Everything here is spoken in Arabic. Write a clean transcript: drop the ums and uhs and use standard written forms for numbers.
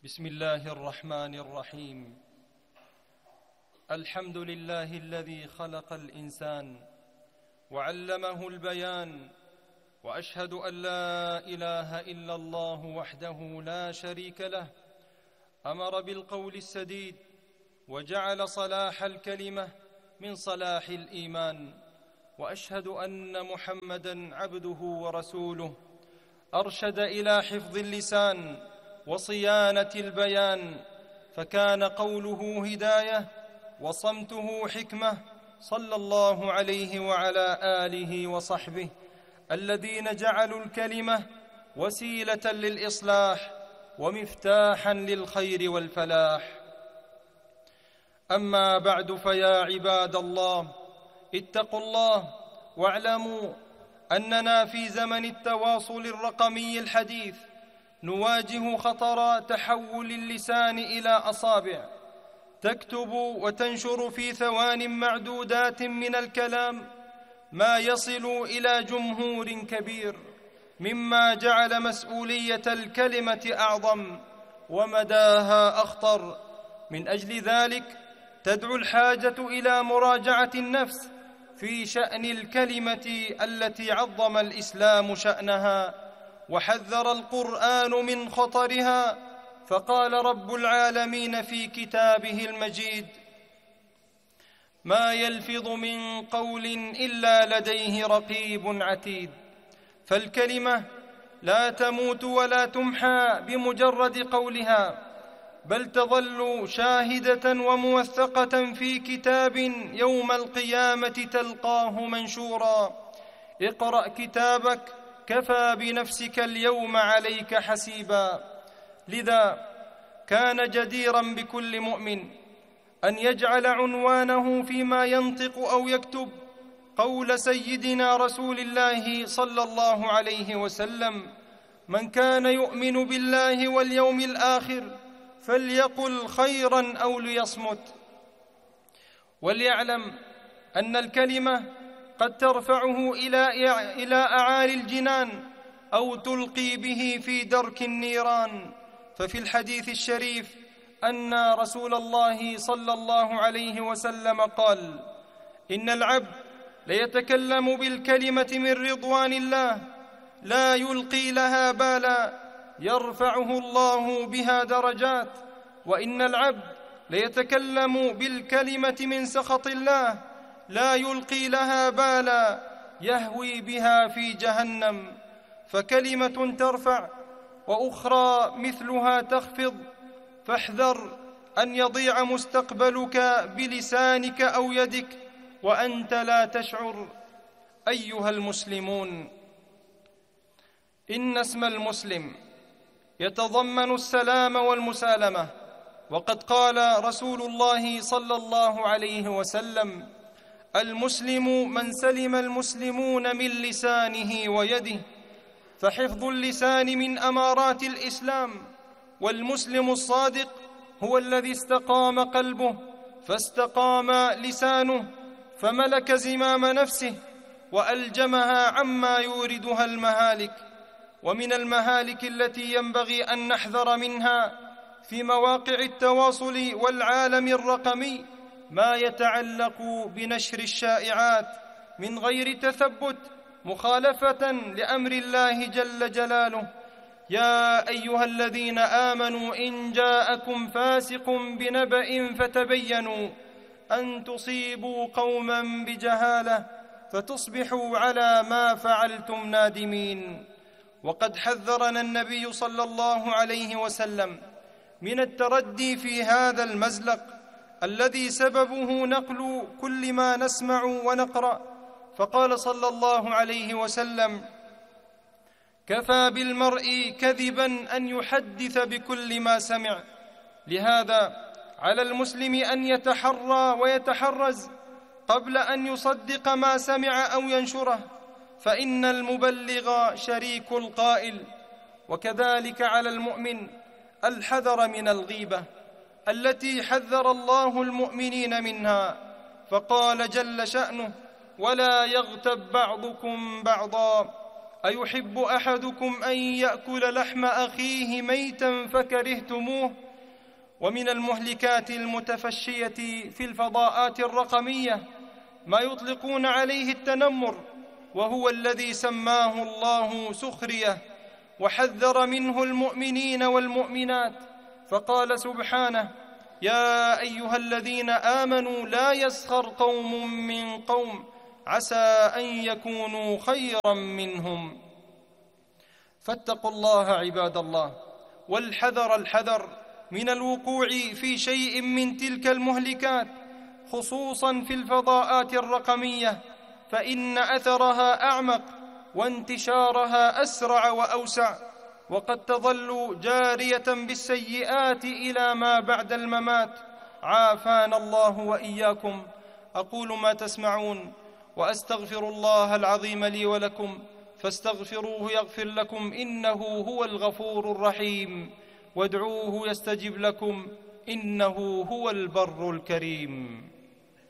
بسم الله الرحمن الرحيم. الحمد لله الذي خلق الإنسان وعلمه البيان، وأشهد أن لا إله إلا الله وحده لا شريك له، أمر بالقول السديد وجعل صلاح الكلمة من صلاح الإيمان، وأشهد أن محمدًا عبده ورسوله، أرشد إلى حفظ اللسان وصيانة البيان، فكان قوله هداية وصمته حكمة، صلى الله عليه وعلى آله وصحبه الذين جعلوا الكلمة وسيلة للإصلاح ومفتاحا للخير والفلاح. أما بعد، فيا عباد الله، اتقوا الله واعلموا أننا في زمن التواصل الرقمي الحديث نواجه خطر تحول اللسان إلى أصابع تكتب وتنشر في ثوان معدودات من الكلام ما يصل إلى جمهور كبير، مما جعل مسؤولية الكلمة أعظم ومداها أخطر. من أجل ذلك تدعو الحاجة إلى مراجعة النفس في شأن الكلمة التي عظم الإسلام شأنها وحذر القرآن من خطرها، فقال رب العالمين في كتابه المجيد: ما يلفظ من قول إلا لديه رقيب عتيد. فالكلمة لا تموت ولا تمحى بمجرد قولها، بل تظل شاهدة وموثقة في كتاب يوم القيامة تلقاه منشورا. اقرأ كتابك، كفى بنفسك اليوم عليك حسيبا. لذا كان جديرا بكل مؤمن أن يجعل عنوانه فيما ينطق أو يكتب قول سيدنا رسول الله صلى الله عليه وسلم: من كان يؤمن بالله واليوم الآخر فليقل خيرا أو ليصمت. وليعلم أن الكلمة قد ترفعه إلى أعالي الجنان أو تلقي به في درك النيران. ففي الحديث الشريف أن رسول الله صلى الله عليه وسلم قال: إن العبد ليتكلم بالكلمة من رضوان الله لا يلقي لها بالا يرفعه الله بها درجات، وإن العبد ليتكلم بالكلمة من سخط الله لا يلقي لها بالا يهوي بها في جهنم. فكلمة ترفع وأخرى مثلها تخفض، فاحذر أن يضيع مستقبلك بلسانك أو يدك وأنت لا تشعر. أيها المسلمون، إن اسم المسلم يتضمن السلام والمسالمة، وقد قال رسول الله صلى الله عليه وسلم: المسلم من سلم المسلمون من لسانه ويده. فحفظ اللسان من أمارات الإسلام، والمسلم الصادق هو الذي استقام قلبه فاستقام لسانه، فملك زمام نفسه وألجمها عما يوردها المهالك. ومن المهالك التي ينبغي أن نحذر منها في مواقع التواصل والعالم الرقمي ما يتعلق بنشر الشائعات من غير تثبت، مخالفة لأمر الله جل جلاله: يا أيها الذين آمنوا إن جاءكم فاسق بنبأ فتبينوا أن تصيبوا قوما بجهالة فتصبحوا على ما فعلتم نادمين. وقد حذرنا النبي صلى الله عليه وسلم من التردي في هذا المزلق الذي سببه نقل كل ما نسمع ونقرأ، فقال صلى الله عليه وسلم: كفى بالمرء كذبا أن يحدث بكل ما سمع. لهذا على المسلم أن يتحرى ويتحرز قبل أن يصدق ما سمع أو ينشره، فإن المبلغ شريك القائل. وكذلك على المؤمن الحذر من الغيبة التي حذر الله المؤمنين منها، فقال جل شأنه: ولا يغتب بعضكم بعضا. أيحب أحدكم أن يأكل لحم أخيه ميتا فكرهتموه؟ ومن المهلكات المتفشية في الفضاءات الرقمية ما يطلقون عليه التنمر، وهو الذي سماه الله سخرية، وحذر منه المؤمنين والمؤمنات، فقال سبحانه: يا أيها الذين آمنوا لا يسخر قوم من قوم عسى أن يكونوا خيرا منهم. فاتقوا الله عباد الله، والحذر الحذر من الوقوع في شيء من تلك المهلكات، خصوصا في الفضاءات الرقمية، فإن أثرها أعمق وانتشارها أسرع وأوسع، وقد تظل جارية بالسيئات إلى ما بعد الممات، عافانا الله وإياكم. أقول ما تسمعون وأستغفر الله العظيم لي ولكم، فاستغفروه يغفر لكم، إنه هو الغفور الرحيم، وادعوه يستجب لكم، إنه هو البر الكريم.